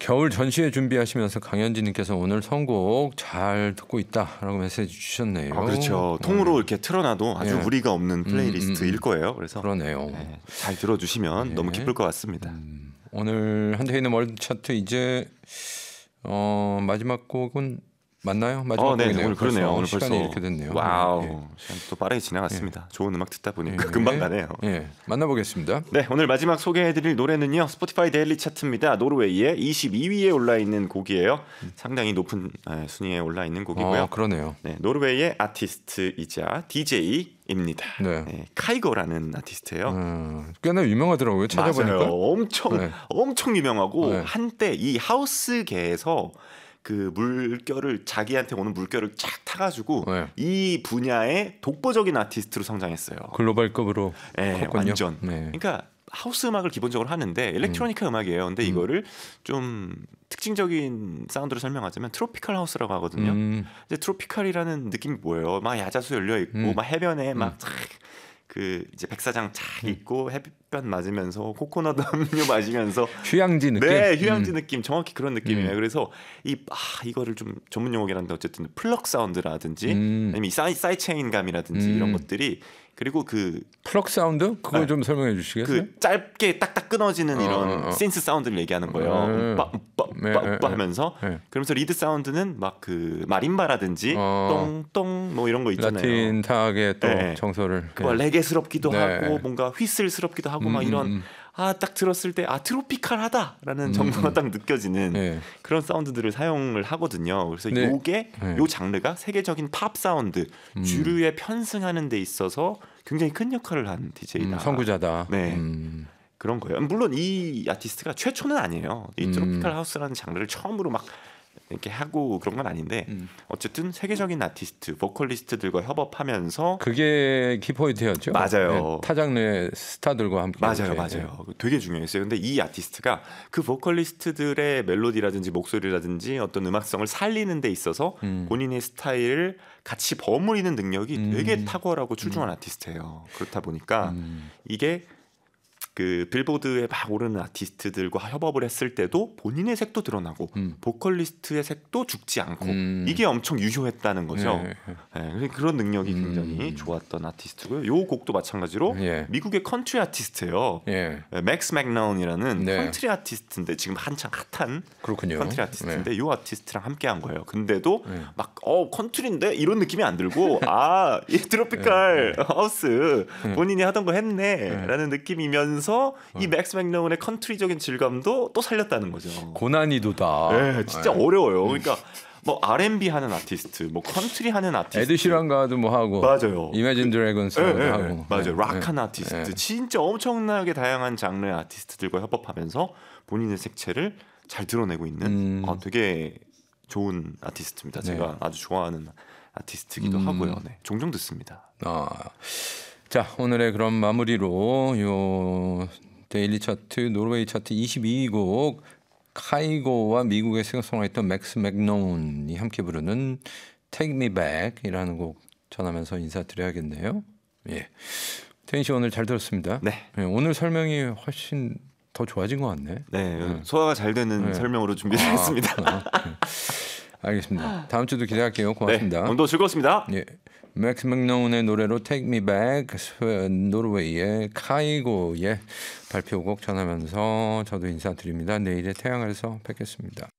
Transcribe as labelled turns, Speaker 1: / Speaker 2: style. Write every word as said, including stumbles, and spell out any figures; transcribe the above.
Speaker 1: 겨울 전시회 준비하시면서 강현진님께서 오늘 선곡 잘 듣고 있다라고 메시지 주셨네요.
Speaker 2: 아, 그렇죠. 통으로
Speaker 1: 네.
Speaker 2: 이렇게 틀어놔도 아주
Speaker 1: 네.
Speaker 2: 무리가 없는 플레이리스트일
Speaker 1: 음, 음, 음.
Speaker 2: 거예요. 그래서
Speaker 1: 그러네요.
Speaker 2: 네, 잘 들어주시면
Speaker 1: 네.
Speaker 2: 너무 기쁠 것 같습니다.
Speaker 1: 음, 오늘 한태희는 월드 차트 이제 어, 마지막 곡은 맞나요? 마지막
Speaker 2: 어, 네,
Speaker 1: 곡이네요.
Speaker 2: 오늘 그러네요.
Speaker 1: 벌써
Speaker 2: 오늘
Speaker 1: 시간이
Speaker 2: 벌써
Speaker 1: 이렇게 됐네요.
Speaker 2: 와우,
Speaker 1: 예.
Speaker 2: 시간 또 빠르게 지나갔습니다.
Speaker 1: 예.
Speaker 2: 좋은 음악 듣다 보니까
Speaker 1: 예.
Speaker 2: 금방 가네요.
Speaker 1: 예, 만나보겠습니다.
Speaker 2: 네, 오늘 마지막 소개해드릴 노래는요, 스포티파이 데일리 차트입니다. 노르웨이의 이십이 위에 올라 있는 곡이에요. 상당히 높은 에, 순위에 올라 있는 곡이고요.
Speaker 1: 어, 그러네요.
Speaker 2: 네, 노르웨이의 아티스트이자 디제이입니다.
Speaker 1: 네.
Speaker 2: 네, 카이거라는 아티스트예요.
Speaker 1: 음, 꽤나 유명하더라고요. 찾아보니까.
Speaker 2: 맞아요. 엄청
Speaker 1: 네.
Speaker 2: 엄청 유명하고
Speaker 1: 네.
Speaker 2: 한때 이 하우스계에서 그 물결을 자기한테 오는 물결을 쫙 타가지고
Speaker 1: 네.
Speaker 2: 이 분야의 독보적인 아티스트로 성장했어요.
Speaker 1: 글로벌급으로
Speaker 2: 네,
Speaker 1: 컸군요.
Speaker 2: 완전.
Speaker 1: 네.
Speaker 2: 그러니까 하우스 음악을 기본적으로 하는데 일렉트로니카 음. 악이에요. 근데 이거를 좀 특징적인 사운드로 설명하자면 트로피컬 하우스라고 하거든요.
Speaker 1: 음.
Speaker 2: 이제 트로피컬이라는 느낌이 뭐예요? 막 야자수 열려 있고,
Speaker 1: 음.
Speaker 2: 막 해변에
Speaker 1: 음.
Speaker 2: 막 그 이제 백사장 쫙 있고 햇볕 맞으면서 코코넛 음료 마시면서
Speaker 1: 휴양지 느낌.
Speaker 2: 네, 휴양지
Speaker 1: 음.
Speaker 2: 느낌 정확히 그런 느낌이에요.
Speaker 1: 음.
Speaker 2: 그래서 이 아, 이거를 좀 전문 용어긴 한데 어쨌든 플럭 사운드라든지
Speaker 1: 음.
Speaker 2: 아니면 이 사이 사이체인감이라든지
Speaker 1: 음.
Speaker 2: 이런 것들이 그리고 그
Speaker 1: 플럭 사운드 그거
Speaker 2: 네.
Speaker 1: 좀 설명해 주시겠어요?
Speaker 2: 그 짧게 딱딱 끊어지는
Speaker 1: 어,
Speaker 2: 이런
Speaker 1: 어, 어.
Speaker 2: 신스 사운드를 얘기하는 거예요.
Speaker 1: 음.
Speaker 2: 음빠 음빠
Speaker 1: 네,
Speaker 2: 음빠
Speaker 1: 네,
Speaker 2: 음빠
Speaker 1: 네.
Speaker 2: 하면서
Speaker 1: 네.
Speaker 2: 그러면서 리드 사운드는 막 그 마림바라든지
Speaker 1: 어.
Speaker 2: 똥똥 뭐 이런 거 있잖아요.
Speaker 1: 라틴 타악의 또
Speaker 2: 네.
Speaker 1: 정서를.
Speaker 2: 그 막 레게스럽기도
Speaker 1: 네.
Speaker 2: 하고 뭔가 휘슬스럽기도 하고
Speaker 1: 음,
Speaker 2: 막 이런
Speaker 1: 음,
Speaker 2: 아 딱 들었을 때 아 트로피칼하다라는
Speaker 1: 음,
Speaker 2: 정도가
Speaker 1: 음.
Speaker 2: 딱 느껴지는
Speaker 1: 네.
Speaker 2: 그런 사운드들을 사용을 하거든요. 그래서
Speaker 1: 네.
Speaker 2: 요게
Speaker 1: 네.
Speaker 2: 요 장르가 세계적인 팝 사운드
Speaker 1: 음.
Speaker 2: 주류에 편승하는 데 있어서 굉장히 큰 역할을 한 디제이다.
Speaker 1: 음, 선구자다.
Speaker 2: 네.
Speaker 1: 음.
Speaker 2: 그런 거예요. 물론 이 아티스트가 최초는 아니에요. 이
Speaker 1: 음.
Speaker 2: 트로피컬 하우스라는 장르를 처음으로 막 이렇게 하고 그런 건 아닌데
Speaker 1: 음.
Speaker 2: 어쨌든 세계적인 아티스트, 보컬리스트들과 협업하면서
Speaker 1: 그게 키포인트였죠.
Speaker 2: 맞아요.
Speaker 1: 네, 타 장르의 스타들과 함께.
Speaker 2: 맞아요,
Speaker 1: 이렇게.
Speaker 2: 맞아요. 되게 중요했어요. 근데 이 아티스트가 그 보컬리스트들의 멜로디라든지 목소리라든지 어떤 음악성을 살리는 데 있어서
Speaker 1: 음.
Speaker 2: 본인의 스타일을 같이 버무리는 능력이
Speaker 1: 음.
Speaker 2: 되게 탁월하고 출중한 아티스트예요. 그렇다 보니까
Speaker 1: 음.
Speaker 2: 이게 그 빌보드에 막 오르는 아티스트들과 협업을 했을 때도 본인의 색도 드러나고
Speaker 1: 음.
Speaker 2: 보컬리스트의 색도 죽지 않고
Speaker 1: 음.
Speaker 2: 이게 엄청 유효했다는 거죠.
Speaker 1: 네.
Speaker 2: 네, 그런 능력이 굉장히
Speaker 1: 음.
Speaker 2: 좋았던 아티스트고요. 요 곡도 마찬가지로
Speaker 1: 예.
Speaker 2: 미국의 컨트리 아티스트예요.
Speaker 1: 예.
Speaker 2: 맥스 맥나운이라는
Speaker 1: 네.
Speaker 2: 컨트리 아티스트인데 지금 한창 핫한
Speaker 1: 그렇군요.
Speaker 2: 컨트리 아티스트인데
Speaker 1: 네.
Speaker 2: 이 아티스트랑 함께한 거예요. 근데도
Speaker 1: 네.
Speaker 2: 막 어 컨트리인데 이런 느낌이 안 들고 아 이 트로피컬 하우스 본인이 하던 거 했네라는 느낌이면서 이 맥스 맥나운의 컨트리적인 질감도 또 살렸다는 거죠.
Speaker 1: 고난이도다.
Speaker 2: 네, 진짜
Speaker 1: 네.
Speaker 2: 어려워요. 그러니까 뭐 알앤비 하는 아티스트, 뭐 컨트리 하는 아티스트,
Speaker 1: 에드 시런가도 뭐 하고.
Speaker 2: 맞아요.
Speaker 1: 이매진 드래곤스
Speaker 2: 네, 네,
Speaker 1: 하고.
Speaker 2: 맞아요.
Speaker 1: 네.
Speaker 2: 락한
Speaker 1: 네.
Speaker 2: 아티스트,
Speaker 1: 네.
Speaker 2: 진짜 엄청나게 다양한 장르의 아티스트들과 협업하면서 본인의 색채를 잘 드러내고 있는
Speaker 1: 음.
Speaker 2: 어, 되게 좋은 아티스트입니다. 제가
Speaker 1: 네.
Speaker 2: 아주 좋아하는 아티스트기도
Speaker 1: 음.
Speaker 2: 하고요. 네, 종종 듣습니다.
Speaker 1: 아. 자, 오늘의 그런 마무리로 요 데일리 차트 노르웨이 차트 이십이 위 곡 카이고와 미국의 싱어송라이터 맥스 맥노운이 함께 부르는 Take Me Back이라는 곡 전하면서 인사드려야겠네요. 예. 태인 씨 오늘 잘 들었습니다.
Speaker 2: 네.
Speaker 1: 예, 오늘 설명이 훨씬 더 좋아진 것 같네.
Speaker 2: 네,
Speaker 1: 네.
Speaker 2: 소화가 잘 되는
Speaker 1: 네.
Speaker 2: 설명으로 준비했습니다.
Speaker 1: 아, 네. 알겠습니다. 다음 주도 기대할게요.
Speaker 2: 네,
Speaker 1: 고맙습니다.
Speaker 2: 오늘도 즐거웠습니다.
Speaker 1: 예. 맥스 맥노운의 노래로 Take Me Back, 노르웨이의 카이고의 발표곡 전하면서 저도 인사드립니다. 내일의 태양 아래서 뵙겠습니다.